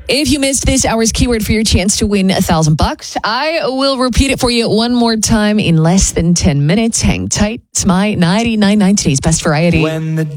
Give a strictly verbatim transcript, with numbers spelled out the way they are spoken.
If you missed this hour's keyword for your chance to win a thousand bucks, I will repeat it for you one more time in less than ten minutes. Hang tight. It's my ninety-nine point nine, today's best variety. When the